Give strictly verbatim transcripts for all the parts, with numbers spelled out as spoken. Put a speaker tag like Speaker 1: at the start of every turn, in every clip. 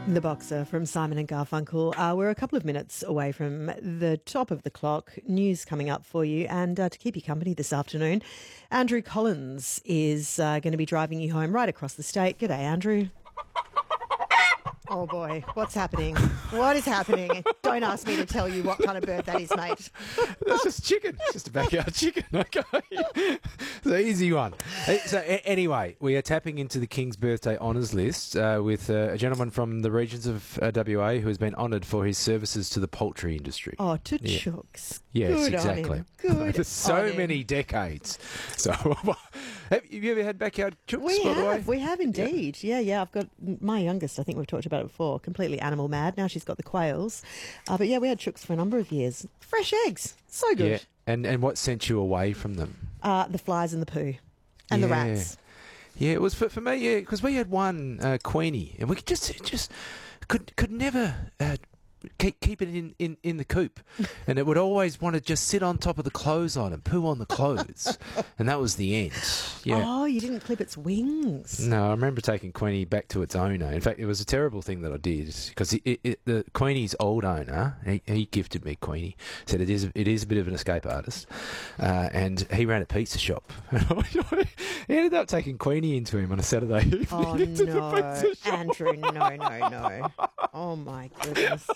Speaker 1: The Boxer from Simon and Garfunkel. Uh, we're a couple of minutes away from the top of the clock. News coming up for you. And uh, to keep you company this afternoon, Andrew Collins is uh, going to be driving you home right across the state. G'day, Andrew. Oh, boy. What's happening? What is happening? Don't ask me to tell you what kind of bird that is, mate.
Speaker 2: That's just chicken. It's just a backyard chicken. Okay. It's an easy one. So a- anyway, we are tapping into the King's Birthday Honours list uh, with uh, a gentleman from the regions of uh, W A who has been honoured for his services to the poultry industry.
Speaker 1: Oh, to
Speaker 2: Yeah.
Speaker 1: chooks.
Speaker 2: Yes,
Speaker 1: Good
Speaker 2: exactly.
Speaker 1: On him. Good
Speaker 2: For so
Speaker 1: on him.
Speaker 2: many decades. So, have you ever had backyard chooks,
Speaker 1: We
Speaker 2: by the way?
Speaker 1: have, we have indeed. Yeah. yeah, I've got my youngest, I think we've talked about it before, completely animal mad. Now she's got the quails. Uh, but yeah, we had chooks for a number of years. Fresh eggs. So good.
Speaker 2: Yeah. And, and what sent you away from them?
Speaker 1: Uh, the flies and the poo. And the
Speaker 2: Yeah.
Speaker 1: rats.
Speaker 2: Yeah, it was for, for me, yeah, because we had one uh, Queenie, and we could just just could could never uh, keep keep it in, in, in the coop, and it would always want to just sit on top of the clothes on and poo on the clothes, and that was the end. Yeah.
Speaker 1: Oh, you didn't clip its wings.
Speaker 2: No, I remember taking Queenie back to its owner. In fact, it was a terrible thing that I did because it, it, it, the Queenie's old owner, he, he gifted me Queenie, said it is it is a bit of an escape artist, uh, and he ran a pizza shop. He ended up taking Queenie into him on a Saturday evening.
Speaker 1: Oh,
Speaker 2: into the
Speaker 1: no.
Speaker 2: pizza shop.
Speaker 1: Andrew, no, no, no. Oh, my goodness.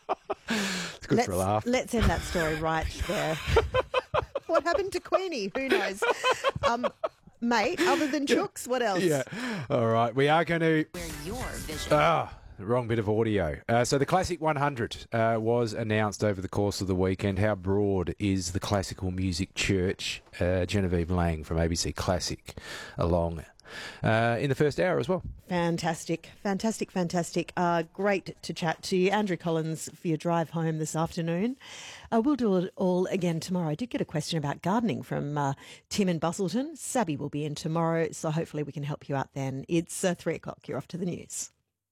Speaker 2: It's good
Speaker 1: let's,
Speaker 2: for a laugh.
Speaker 1: Let's end that story right there. What happened to Queenie? Who knows? Um, mate, other than chooks, what else?
Speaker 2: Yeah. All right. We are going to.
Speaker 3: Where your vision.
Speaker 2: Ah, wrong bit of audio. Uh, so the Classic one hundred uh, was announced over the course of the weekend. How broad is the Classical Music Church? Uh, Genevieve Lang from A B C Classic along uh, in the first hour as well.
Speaker 1: Fantastic, fantastic, fantastic. Uh, great to chat to you. Andrew Collins for your drive home this afternoon. Uh, we'll do it all again tomorrow. I did get a question about gardening from uh, Tim in Bustleton. Sabby will be in tomorrow, so hopefully we can help you out then. It's uh, three o'clock. You're off to the news.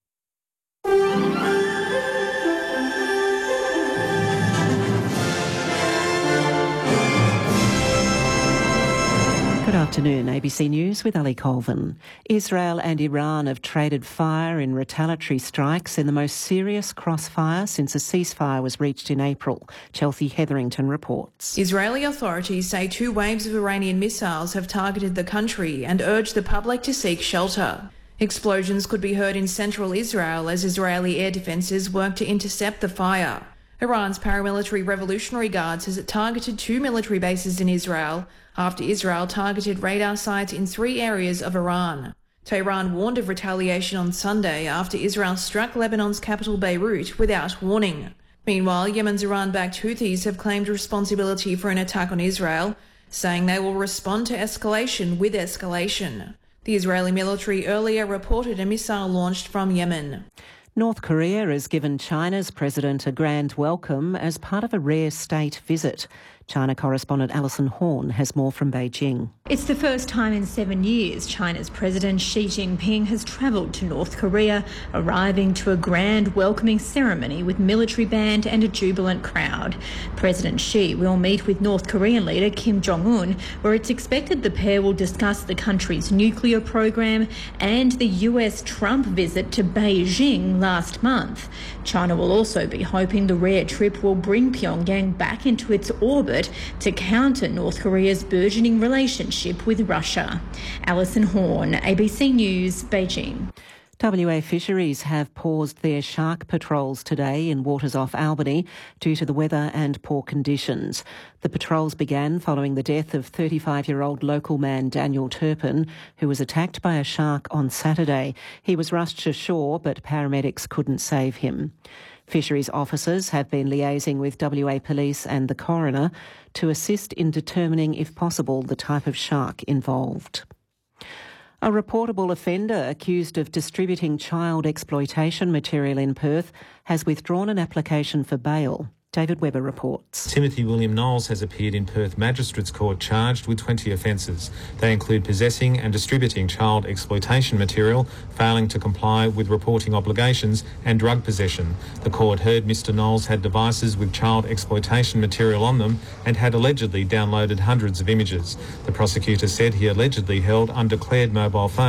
Speaker 4: Good afternoon, A B C News with Ali Colvin. Israel and Iran have traded fire in retaliatory strikes in the most serious crossfire since a ceasefire was reached in April. Chelsea Hetherington reports.
Speaker 5: Israeli authorities say two waves of Iranian missiles have targeted the country and urged the public to seek shelter. Explosions could be heard in central Israel as Israeli air defences work to intercept the fire. Iran's paramilitary Revolutionary Guard says it targeted two military bases in Israel after Israel targeted radar sites in three areas of Iran. Tehran warned of retaliation on Sunday after Israel struck Lebanon's capital Beirut without warning. Meanwhile, Yemen's Iran-backed Houthis have claimed responsibility for an attack on Israel, saying they will respond to escalation with escalation. The Israeli military earlier reported a missile launched from Yemen.
Speaker 4: North Korea has given China's president a grand welcome as part of a rare state visit. China correspondent Alison Horn has more from Beijing.
Speaker 6: It's the first time in seven years China's President Xi Jinping has travelled to North Korea, arriving to a grand welcoming ceremony with military band and a jubilant crowd. President Xi will meet with North Korean leader Kim Jong-un, where it's expected the pair will discuss the country's nuclear program and the U S Trump visit to Beijing last month. China will also be hoping the rare trip will bring Pyongyang back into its orbit to counter North Korea's burgeoning relationship with Russia. Alison Horn, A B C News, Beijing.
Speaker 4: W A Fisheries have paused their shark patrols today in waters off Albany due to the weather and poor conditions. The patrols began following the death of thirty-five-year-old local man Daniel Turpin, who was attacked by a shark on Saturday. He was rushed to shore, but paramedics couldn't save him. Fisheries officers have been liaising with W A Police and the coroner to assist in determining, if possible, the type of shark involved. A reportable offender accused of distributing child exploitation material in Perth has withdrawn an application for bail. David Webber reports.
Speaker 7: Timothy William Knowles has appeared in Perth Magistrates Court charged with twenty offences. They include possessing and distributing child exploitation material, failing to comply with reporting obligations and drug possession. The court heard Mister Knowles had devices with child exploitation material on them and had allegedly downloaded hundreds of images. The prosecutor said he allegedly held undeclared mobile phones